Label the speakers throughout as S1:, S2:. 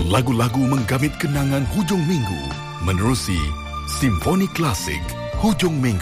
S1: lagu-lagu menggamit kenangan hujung minggu menerusi Simfoni Klasik Hujung Minggu.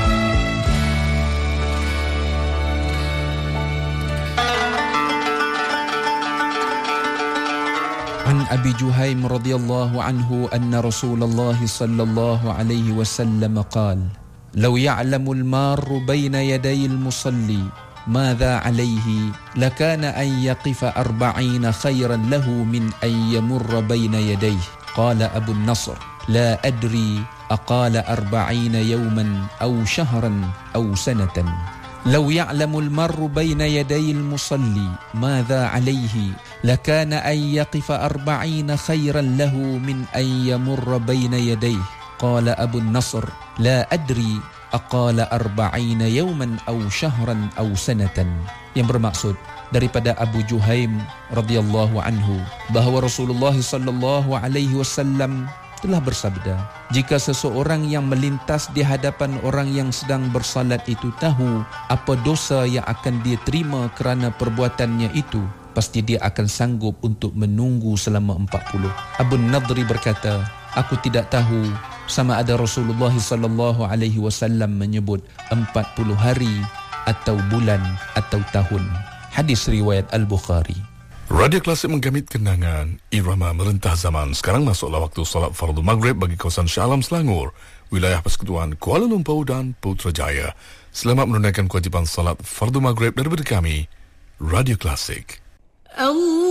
S2: An Abi Juhaym radhiyallahu anhu anna Rasulullah sallallahu alaihi wasallam qala law ya'lamu al-marru bayna yaday al-musalli ماذا عليه لكان أن يقف 40 خيرا له من أن يمر بين يديه. قال أبو النصر لا أدري أقال 40 يوما أو شهرا أو سنة. لو يعلم المر بين يدي المصلي ماذا عليه لكان أن يقف 40 خيرا له من أن يمر بين يديه. قال أبو النصر لا أدري aqala 40 yawman aw shahran aw sanatan. Yang bermaksud daripada Abu Juhaym radhiyallahu anhu bahawa Rasulullah sallallahu alaihi wasallam telah bersabda, jika seseorang yang melintas di hadapan orang yang sedang bersalat itu tahu apa dosa yang akan dia terima kerana perbuatannya itu, pasti dia akan sanggup untuk menunggu selama 40. Abu Nadri berkata, aku tidak tahu sama ada Rasulullah sallallahu alaihi wasallam menyebut 40 hari atau bulan atau tahun. Hadis riwayat Al-Bukhari.
S1: Radio Klasik menggamit kenangan irama merentah zaman. Sekarang masuklah waktu solat fardu maghrib bagi kawasan Shah Alam Selangor, wilayah Persekutuan Kuala Lumpur dan Putrajaya. Selamat menunaikan kewajipan solat fardu maghrib daripada kami, Radio Klasik.
S3: Allah